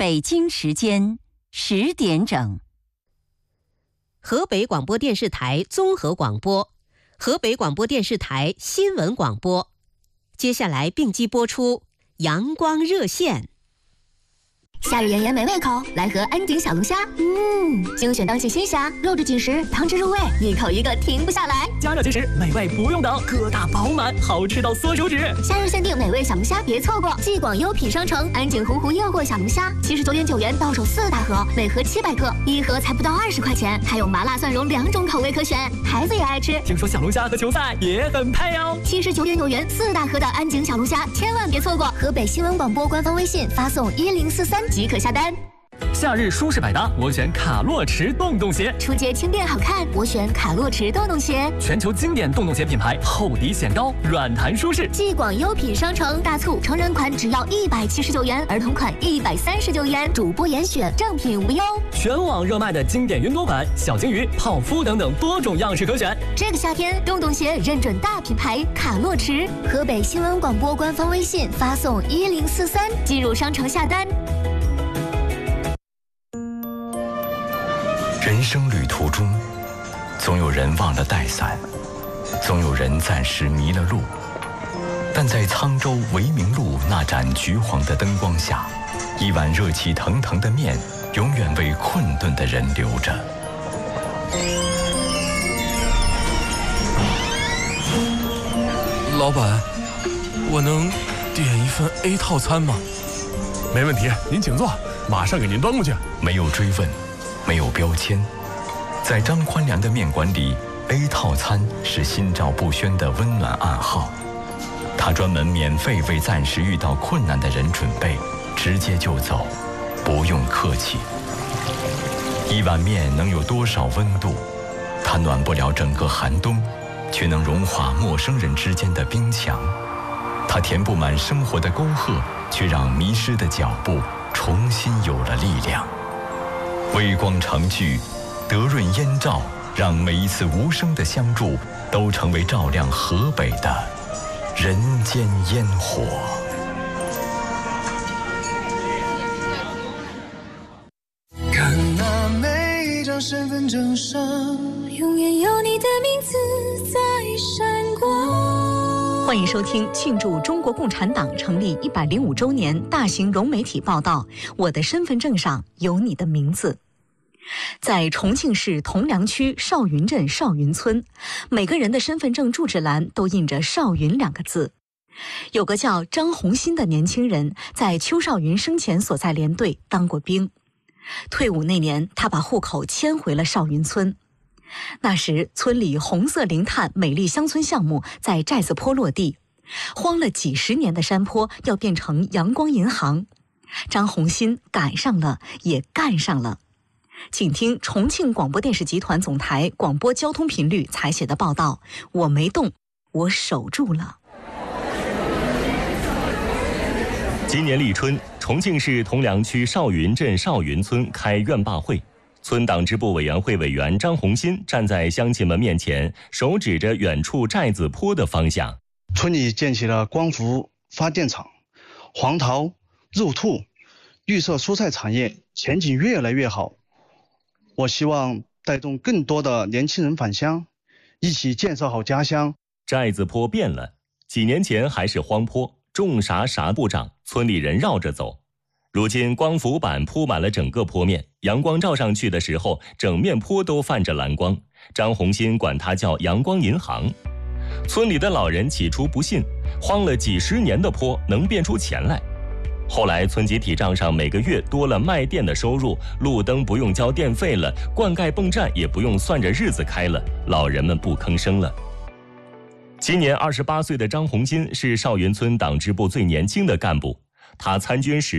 北京时间10点整。 河北广播电视台综合广播，河北广播电视台新闻广播。接下来并机播出阳光热线。 夏日炎炎没胃口，来盒安井小龙虾。精选当季新虾，肉质紧实，汤汁入味，一口一个停不下来。 加热即食，美味不用等，个大饱满，好吃到缩手指。 夏日限定美味小龙虾，别错过！继广优品商城安井湖诱惑小龙虾，79.9元到手4大盒，每盒700克，一盒才不到20块钱，还有麻辣蒜蓉2种口味可选，孩子也爱吃。 听说小龙虾和球赛也很配哦。 79.9元4大盒的安井小龙虾，千万别错过！河北新闻广播官方微信发送1043即可下单。 夏日舒适百搭，我选卡洛驰洞洞鞋。 出街轻便好看，我选卡洛驰洞洞鞋。 全球经典洞洞鞋品牌，厚底显高，软弹舒适。 继广优品商城大促，成人款只要179元，儿童款139元，主播严选，正品无忧。 全网热卖的经典云朵款、小金鱼、泡芙等等多种样式可选。 这个夏天，洞洞鞋认准大品牌卡洛驰。河北新闻广播官方微信发送1043，进入商城下单。 人生旅途中，总有人忘了带伞，总有人暂时迷了路，但在沧州维明路那盏橘黄的灯光下，一碗热气腾腾的面永远为困顿的人留着。 老板，我能点一份 A 套餐吗？ 没问题，您请坐，马上给您端过去。 没有追问，没有标签，在张宽良的面馆里 ，A 套餐是心照不宣的温暖暗号。他专门免费为暂时遇到困难的人准备，直接就走，不用客气。一碗面能有多少温度？它暖不了整个寒冬，却能融化陌生人之间的冰墙。它填不满生活的沟壑，却让迷失的脚步重新有了力量。微光成炬，德润烟照，让每一次无声的相助都成为照亮河北的人间烟火。 看那每一张身份证上，永远有你的名字在闪光。 欢迎收听庆祝中国共产党成立105周年大型融媒体报道《我的身份证上有你的名字》。在重庆市铜梁区邵云镇邵云村，每个人的身份证住址栏都印着邵云2个字。有个叫张红新的年轻人，在邱少云生前所在连队当过兵。退伍那年，他把户口迁回了邵云村。那时，村里红色零碳美丽乡村项目在寨子坡落地，荒了几十年的山坡要变成阳光银行。张红新赶上了，也干上了。请听重庆广播电视集团总台广播交通频率采写的报道：我没动，我守住了。 今年立春，重庆市铜梁区邵云镇邵云村开院坝会。村党支部委员会委员张红新站在乡亲们面前，手指着远处寨子坡的方向。 村里建起了光伏发电厂，黄桃、肉兔、绿色蔬菜产业前景越来越好。我希望带动更多的年轻人返乡，一起建设好家乡。 寨子坡变了，几年前还是荒坡，种啥啥不长，村里人绕着走。如今光伏板铺满了整个坡面，阳光照上去的时候，整面坡都泛着蓝光。张红新管它叫阳光银行。村里的老人起初不信，荒了几十年的坡能变出钱来。后来村集体账上每个月多了卖电的收入，路灯不用交电费了，灌溉泵站也不用算着日子开了，老人们不吭声了。今年28岁的张红新是邵云村党支部最年轻的干部，他参军时